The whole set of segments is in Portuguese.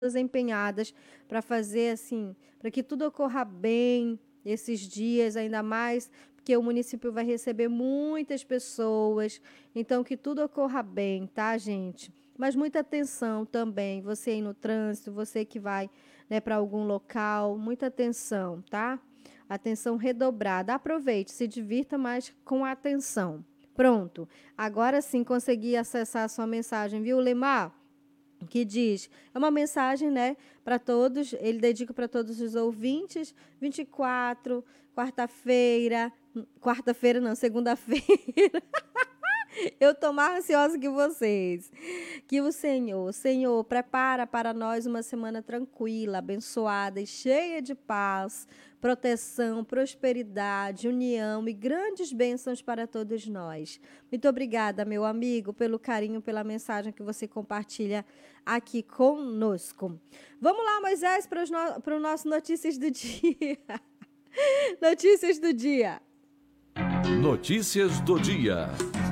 empenhadas para fazer assim, para que tudo ocorra bem esses dias, ainda mais porque o município vai receber muitas pessoas, então que tudo ocorra bem, tá, gente? Mas muita atenção também, você aí no trânsito, você que vai, né, para algum local, muita atenção, tá? Atenção redobrada. Aproveite, se divirta, mas com atenção. Pronto. Agora sim consegui acessar a sua mensagem, viu, Lemar? Que diz, é uma mensagem, né, para todos, ele dedica para todos os ouvintes, 24, quarta-feira não, segunda-feira, eu tô mais ansiosa que vocês. Que o Senhor, prepara para nós uma semana tranquila, abençoada e cheia de paz, proteção, prosperidade, união e grandes bênçãos para todos nós. Muito obrigada, meu amigo, pelo carinho, pela mensagem que você compartilha aqui conosco. Vamos lá, Moisés, para o nosso Notícias do Dia. Notícias do dia. Notícias do dia.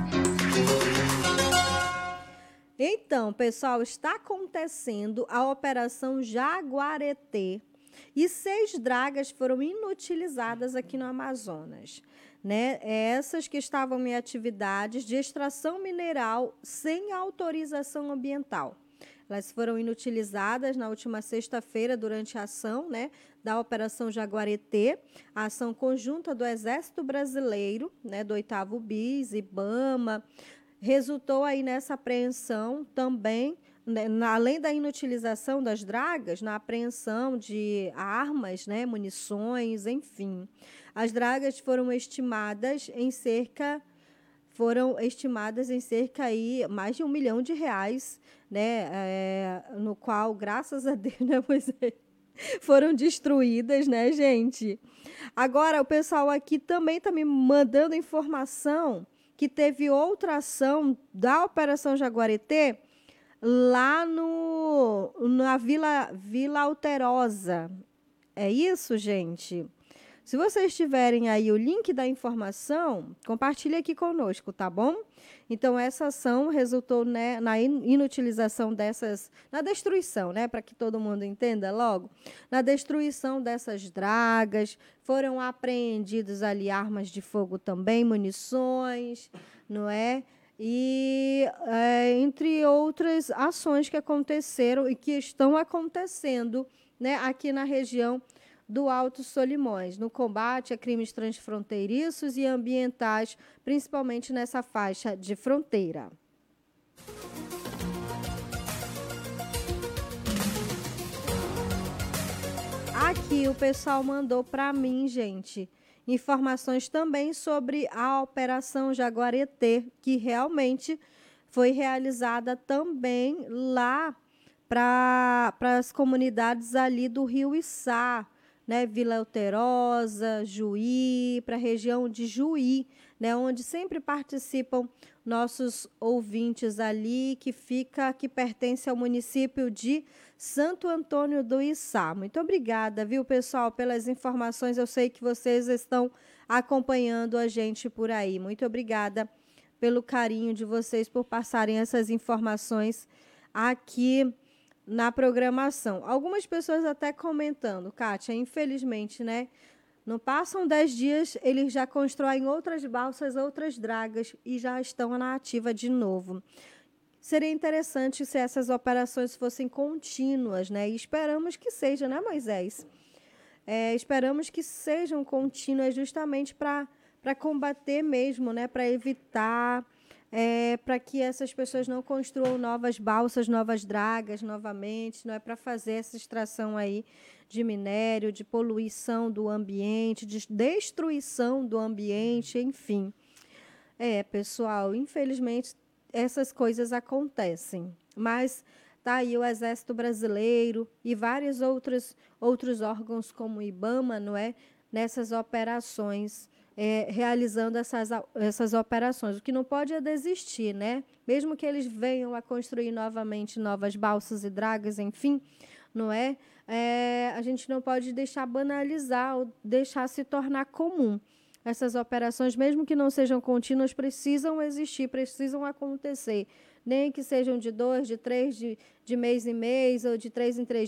Então, pessoal, está acontecendo a Operação Jaguareté e 6 dragas foram inutilizadas aqui no Amazonas, né? Essas que estavam em atividades de extração mineral sem autorização ambiental. Elas foram inutilizadas na última sexta-feira durante a ação, né, da Operação Jaguareté, a ação conjunta do Exército Brasileiro, né, do 8º BIS, IBAMA, resultou aí nessa apreensão também, né, além da inutilização das dragas, na apreensão de armas, né, munições, enfim. As dragas foram estimadas em cerca aí mais de R$ 1 milhão, né, no qual, graças a Deus, né, foram destruídas, né, gente? Agora, o pessoal aqui também está me mandando informação que teve outra ação da Operação Jaguareté lá na Vila Alterosa. É isso, gente? Se vocês tiverem aí o link da informação, compartilhe aqui conosco, tá bom? Então, essa ação resultou, né, na inutilização na destruição, né, para que todo mundo entenda logo, na destruição dessas dragas, foram apreendidas ali armas de fogo também, munições, não é? E entre outras ações que aconteceram e que estão acontecendo, né, aqui na região do Alto Solimões, no combate a crimes transfronteiriços e ambientais, principalmente nessa faixa de fronteira. Aqui o pessoal mandou para mim, gente, informações também sobre a Operação Jaguareté, que realmente foi realizada também lá para as comunidades ali do Rio Içá, né, Vila Alterosa, Juí, para a região de Juí, né, onde sempre participam nossos ouvintes ali, que pertence ao município de Santo Antônio do Içá. Muito obrigada, viu, pessoal, pelas informações. Eu sei que vocês estão acompanhando a gente por aí. Muito obrigada pelo carinho de vocês, por passarem essas informações aqui na programação. Algumas pessoas até comentando, Kátia, infelizmente, né? Não passam 10 dias, eles já constroem outras balsas, outras dragas e já estão na ativa de novo. Seria interessante se essas operações fossem contínuas, né? E esperamos que seja, né, Moisés? Esperamos que sejam contínuas justamente para combater mesmo, né? Para evitar, para que essas pessoas não construam novas balsas, novas dragas novamente, não é para fazer essa extração aí de minério, de poluição do ambiente, de destruição do ambiente, enfim. Pessoal, infelizmente essas coisas acontecem, mas tá aí o Exército Brasileiro e vários outros órgãos como o IBAMA, não é, nessas operações, realizando essas operações. O que não pode é desistir, né? Mesmo que eles venham a construir novamente novas balsas e dragas, enfim, não é? A gente não pode deixar banalizar ou deixar se tornar comum. Essas operações, mesmo que não sejam contínuas, precisam existir, precisam acontecer. Nem que sejam de 2, de 3, de mês em mês, ou de 3 em 3